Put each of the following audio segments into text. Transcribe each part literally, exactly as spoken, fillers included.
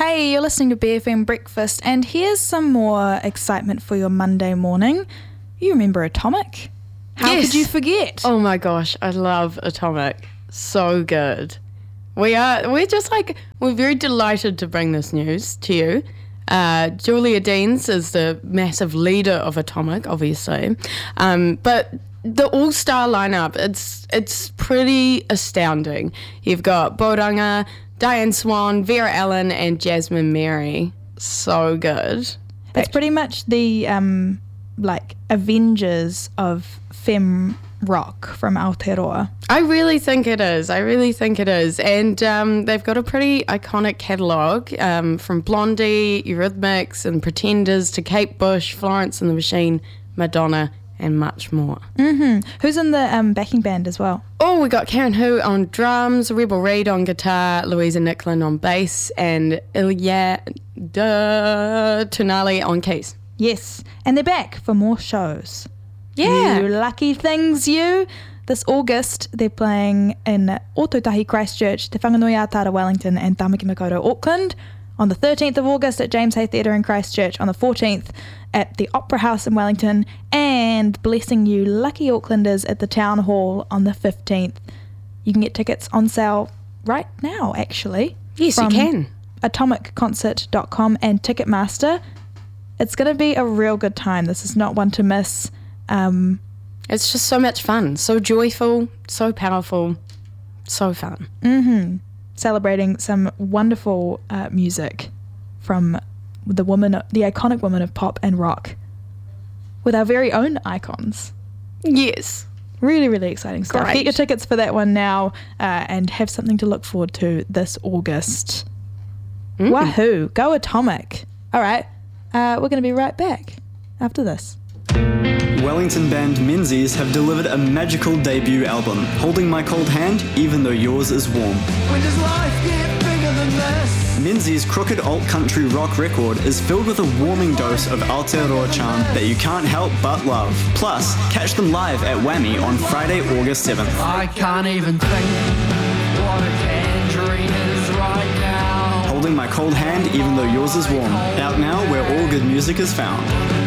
Hey, you're listening to B F M Breakfast, and here's some more excitement for your Monday morning. You remember Atomic? How yes. could you forget? Oh my gosh, I love Atomic. So good. We are, we're just like, we're very delighted to bring this news to you. Uh, Julia Deans is the massive leader of Atomic, obviously. Um, but the all-star lineup, it's it's pretty astounding. You've got Boranga, Diane Swan, Vera Ellen, and Jasmine Mary. So good. It's pretty much the um, like Avengers of femme rock from Aotearoa. I really think it is. I really think it is. And um, they've got a pretty iconic catalogue um, from Blondie, Eurythmics and Pretenders to Kate Bush, Florence and the Machine, Madonna and much more. Mm-hmm. Who's in the um, backing band as well? Oh, we got Karen Hu on drums, Rebel Reid on guitar, Louisa Nicklin on bass and Ilya Tunali on keys. Yes, and they're back for more shows. Yeah. You lucky things, you. This August, they're playing in Ōtautahi Christchurch, Te Whanganui Atara Wellington and Tamaki Makaurau Auckland. On the thirteenth of August at James Hay Theatre in Christchurch. On the fourteenth at the Opera House in Wellington. And blessing you lucky Aucklanders at the Town Hall on the fifteenth. You can get tickets on sale right now, actually. Yes, you can. atomic concert dot com and Ticketmaster. It's going to be a real good time. This is not one to miss. Um, it's just so much fun, so joyful, so powerful, so fun. Mm-hmm. Celebrating some wonderful uh, music from the woman, the iconic woman of pop and rock, with our very own icons. Yes. Really, really exciting stuff. Great. Get your tickets for that one now uh, and have something to look forward to this August. Mm. Wahoo! Go Atomic! All right, uh, we're going to be right back after this. Wellington band Menzies have delivered a magical debut album, Holding My Cold Hand, Even Though Yours Is Warm. When does life get bigger than this? Menzies' crooked alt-country rock record is filled with a warming dose of Aotearoa charm that you can't help but love. Plus, catch them live at Whammy on Friday, August seventh. I can't even think what a tangerine is right now. Holding My Cold Hand, Even Though Yours Is Warm. Out now where all good music is found.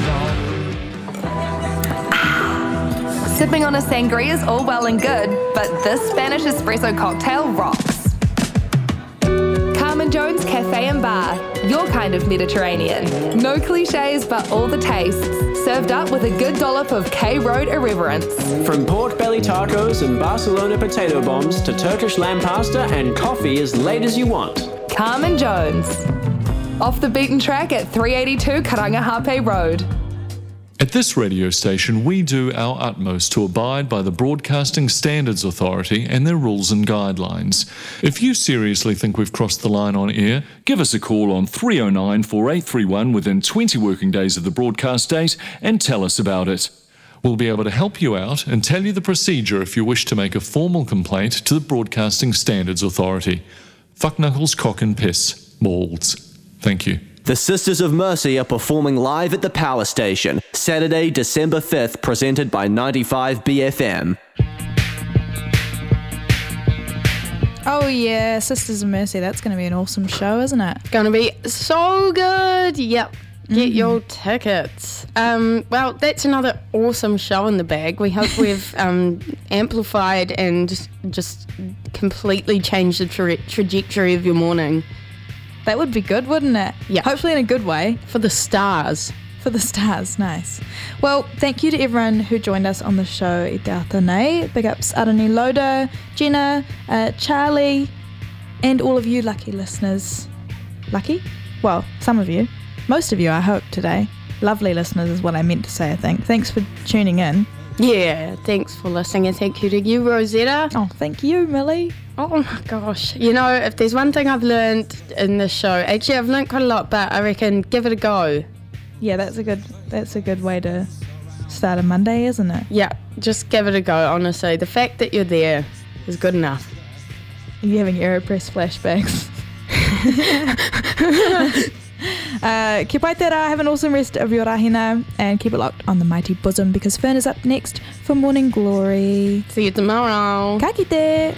Sipping on a sangria is all well and good, but this Spanish espresso cocktail rocks. Carmen Jones Cafe and Bar, your kind of Mediterranean. No cliches, but all the tastes. Served up with a good dollop of K Road irreverence. From pork belly tacos and Barcelona potato bombs to Turkish lamb pasta and coffee as late as you want. Carmen Jones. Off the beaten track at three eighty-two Karangahape Road. At this radio station, we do our utmost to abide by the Broadcasting Standards Authority and their rules and guidelines. If you seriously think we've crossed the line on air, give us a call on three oh nine, four eight three one within twenty working days of the broadcast date and tell us about it. We'll be able to help you out and tell you the procedure if you wish to make a formal complaint to the Broadcasting Standards Authority. Fuck knuckles, cock and piss. Balls. Thank you. The Sisters of Mercy are performing live at the Power Station, Saturday, December fifth, presented by ninety-five B F M. Oh yeah, Sisters of Mercy, that's going to be an awesome show, isn't it? Gonna be so good. Yep. Get Mm-hmm. your tickets. Um, well, that's another awesome show in the bag. We hope we've um, amplified and just completely changed the tra- trajectory of your morning. That would be good, wouldn't it? Yeah. Hopefully in a good way. For the stars. For the stars, nice. Well, thank you to everyone who joined us on the show i te ata nei. Big ups Arani Loda, Jenna, uh, Charlie, and all of you lucky listeners. Lucky? Well, some of you. Most of you, I hope, today. Lovely listeners is what I meant to say, I think. Thanks for tuning in. Yeah, thanks for listening and thank you to you, Rosetta. Oh, thank you, Millie. Oh my gosh. You know, if there's one thing I've learned in this show, actually I've learned quite a lot, but I reckon give it a go. Yeah, that's a good that's a good way to start a Monday, isn't it? Yeah, just give it a go, honestly. The fact that you're there is good enough. Are you having AeroPress flashbacks? Uh, kia pai te rā, have an awesome rest of your rahina and keep it locked on the mighty bosom because Fern is up next for Morning Glory. See you tomorrow. Ka kite!